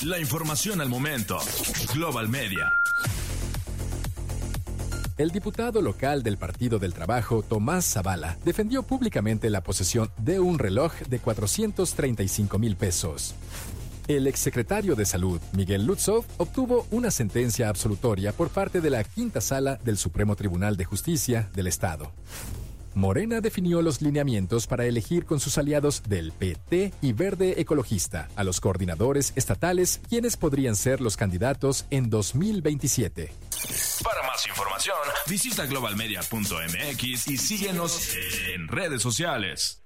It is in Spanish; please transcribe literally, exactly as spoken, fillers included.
La información al momento. Global Media. El diputado local del Partido del Trabajo, Tomás Zavala, defendió públicamente la posesión de un reloj de cuatrocientos treinta y cinco mil pesos. El exsecretario de Salud, Miguel Lutzow, obtuvo una sentencia absolutoria por parte de la Quinta Sala del Supremo Tribunal de Justicia del Estado. Morena definió los lineamientos para elegir con sus aliados del P T y Verde Ecologista a los coordinadores estatales, quienes podrían ser los candidatos en dos mil veintisiete. Para más información, visita global media punto m x y síguenos en redes sociales.